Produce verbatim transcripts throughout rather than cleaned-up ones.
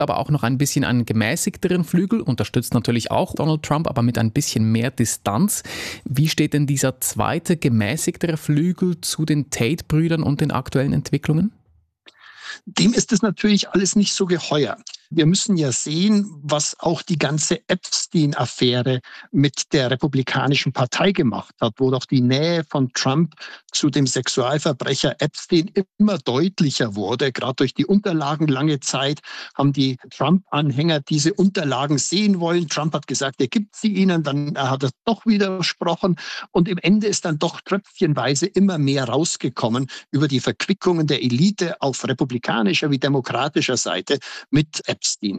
aber auch noch ein bisschen einen gemäßigteren Flügel, unterstützt natürlich auch Donald Trump, aber mit ein bisschen mehr Distanz. Wie steht denn dieser zweite, gemäßigtere Flügel zu den Tate-Brüdern und den aktuellen Entwicklungen? Dem ist es natürlich alles nicht so geheuer. Wir müssen ja sehen, was auch die ganze Epstein-Affäre mit der Republikanischen Partei gemacht hat, wo doch die Nähe von Trump zu dem Sexualverbrecher Epstein immer deutlicher wurde. Gerade durch die Unterlagen lange Zeit haben die Trump-Anhänger diese Unterlagen sehen wollen. Trump hat gesagt, er gibt sie ihnen, dann hat er doch widersprochen. Und im Ende ist dann doch tröpfchenweise immer mehr rausgekommen über die Verquickungen der Elite auf republikanischer wie demokratischer Seite mit Epstein.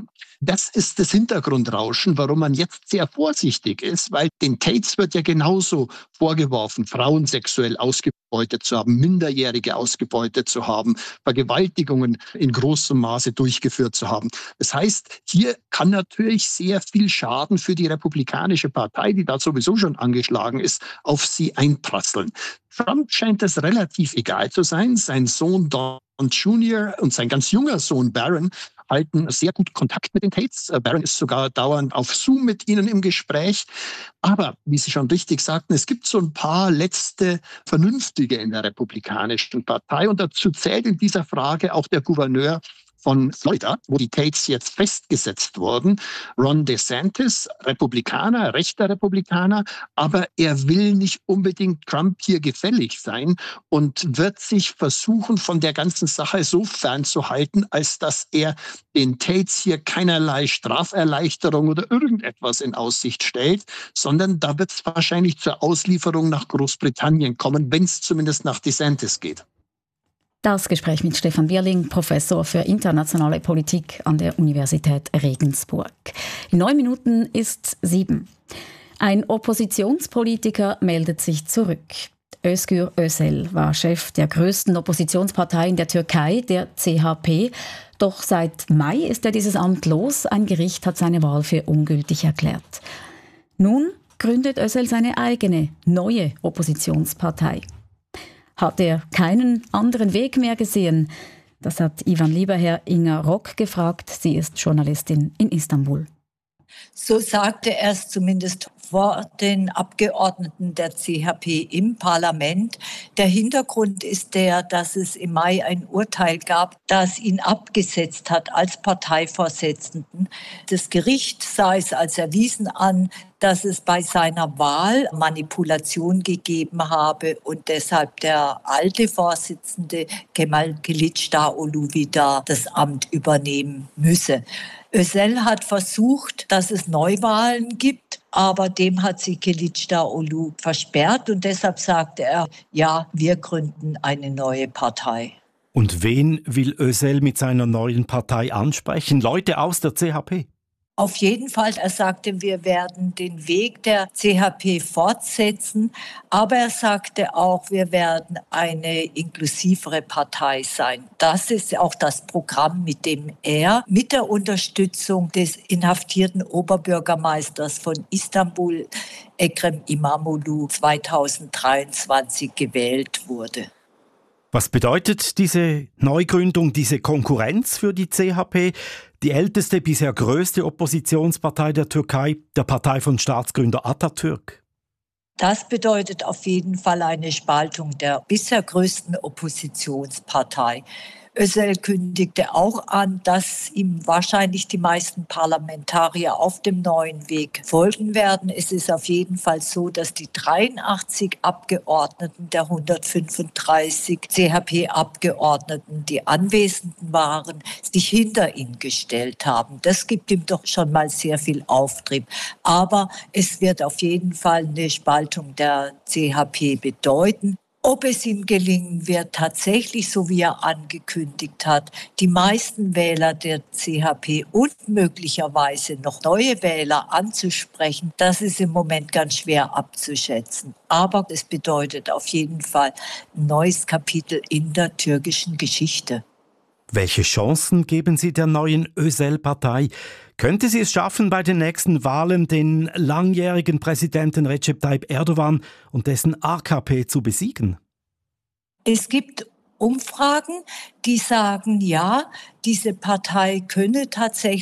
Das ist das Hintergrundrauschen, warum man jetzt sehr vorsichtig ist, weil den Tates wird ja genauso vorgeworfen, Frauen sexuell ausgebeutet zu haben, Minderjährige ausgebeutet zu haben, Vergewaltigungen in großem Maße durchgeführt zu haben. Das heißt, hier kann natürlich sehr viel Schaden für die Republikanische Partei, die da sowieso schon angeschlagen ist, auf sie einprasseln. Trump scheint das relativ egal zu sein. Sein Sohn Don Junior und sein ganz junger Sohn Barron halten sehr gut Kontakt mit den Tates. Barron ist sogar dauernd auf Zoom mit ihnen im Gespräch. Aber, wie Sie schon richtig sagten, es gibt so ein paar letzte Vernünftige in der Republikanischen Partei. Und dazu zählt in dieser Frage auch der Gouverneur von Florida, wo die Tates jetzt festgesetzt wurden. Ron DeSantis, Republikaner, rechter Republikaner, aber er will nicht unbedingt Trump hier gefällig sein und wird sich versuchen, von der ganzen Sache so fernzuhalten, als dass er den Tates hier keinerlei Straferleichterung oder irgendetwas in Aussicht stellt, sondern da wird es wahrscheinlich zur Auslieferung nach Großbritannien kommen, wenn es zumindest nach DeSantis geht. Das Gespräch mit Stefan Bierling, Professor für internationale Politik an der Universität Regensburg. In neun Minuten ist sieben. Ein Oppositionspolitiker meldet sich zurück. Özgür Özel war Chef der größten Oppositionspartei in der Türkei, der C H P. Doch seit Mai ist er dieses Amt los. Ein Gericht hat seine Wahl für ungültig erklärt. Nun gründet Özel seine eigene, neue Oppositionspartei. Hat er keinen anderen Weg mehr gesehen? Das hat Ivan Lieberherr Inga Rock gefragt. Sie ist Journalistin in Istanbul. So sagte er es zumindest vor den Abgeordneten der C H P im Parlament. Der Hintergrund ist der, dass es im Mai ein Urteil gab, das ihn abgesetzt hat als Parteivorsitzenden. Das Gericht sah es als erwiesen an, dass es bei seiner Wahl Manipulation gegeben habe und deshalb der alte Vorsitzende Kemal Kılıçdaroğlu wieder das Amt übernehmen müsse. Özel hat versucht, dass es Neuwahlen gibt, aber dem hat sich Kılıçdaroğlu versperrt und deshalb sagte er, ja, wir gründen eine neue Partei. Und wen will Özel mit seiner neuen Partei ansprechen? Leute aus der C H P? Auf jeden Fall, er sagte, wir werden den Weg der C H P fortsetzen, aber er sagte auch, wir werden eine inklusivere Partei sein. Das ist auch das Programm, mit dem er mit der Unterstützung des inhaftierten Oberbürgermeisters von Istanbul, Ekrem İmamoğlu, zweitausenddreiundzwanzig gewählt wurde. Was bedeutet diese Neugründung, diese Konkurrenz für die C H P? Die älteste, bisher größte Oppositionspartei der Türkei, der Partei von Staatsgründer Atatürk. Das bedeutet auf jeden Fall eine Spaltung der bisher größten Oppositionspartei. Özel kündigte auch an, dass ihm wahrscheinlich die meisten Parlamentarier auf dem neuen Weg folgen werden. Es ist auf jeden Fall so, dass die dreiundachtzig Abgeordneten der hundertfünfunddreißig C H P-Abgeordneten, die Anwesenden waren, sich hinter ihn gestellt haben. Das gibt ihm doch schon mal sehr viel Auftrieb. Aber es wird auf jeden Fall eine Spaltung der C H P bedeuten. Ob es ihm gelingen wird, tatsächlich, so wie er angekündigt hat, die meisten Wähler der C H P und möglicherweise noch neue Wähler anzusprechen, das ist im Moment ganz schwer abzuschätzen. Aber es bedeutet auf jeden Fall ein neues Kapitel in der türkischen Geschichte. Welche Chancen geben Sie der neuen Özel-Partei? Könnte sie es schaffen, bei den nächsten Wahlen den langjährigen Präsidenten Recep Tayyip Erdogan und dessen A K P zu besiegen? Es gibt Umfragen, die sagen, ja, diese Partei könne tatsächlich